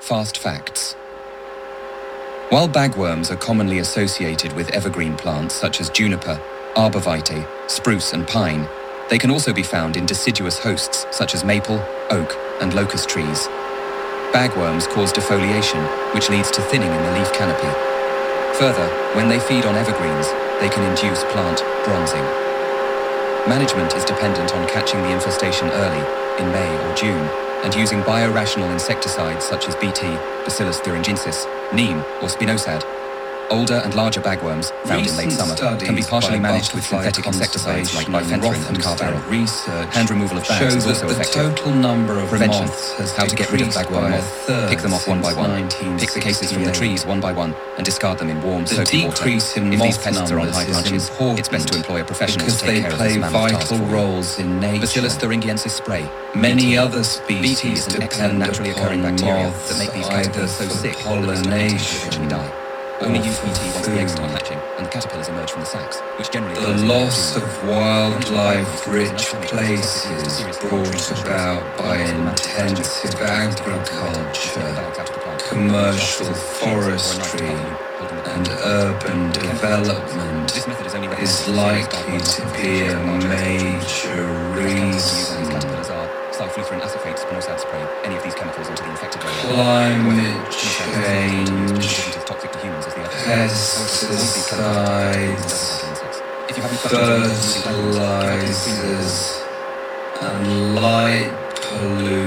Fast facts. While bagworms are commonly associated with evergreen plants such as juniper, arborvitae, spruce and pine, they can also be found in deciduous hosts such as maple, oak and locust trees. Bagworms cause defoliation, which leads to thinning in the leaf canopy. Further, when they feed on evergreens, they can induce plant bronzing. Management is dependent on catching the infestation early, in May or June, and using biorational insecticides such as Bt, Bacillus thuringiensis, neem or spinosad. Older and larger bagworms, found in late summer, can be partially managed with synthetic insecticides like bifenthrin and carbaryl. Hand removal of bags is also effective. Prevention, how to get rid of bagworm moth. Pick them off one by one. Pick the cases from the trees one by one and discard them in warm, soapy water. If these pests are on high branches, it's best to employ a professional to take care of this mammoth task for you. Bacillus thuringiensis spray. Many other species Bt is an excellent naturally occurring bacteria that make these caterpillars so sick that they eventually die. Only use Bt once the eggs start hatching and the caterpillars emerge from the sacs, which generally the loss of wildlife-rich places brought about by intensive agriculture, commercial forestry, and urban development is likely to be a major reason. Cyfluthrin acephate, spinosad spray, any of these chemicals into the infected area. Climate change, pesticides, fertilizers, and light pollution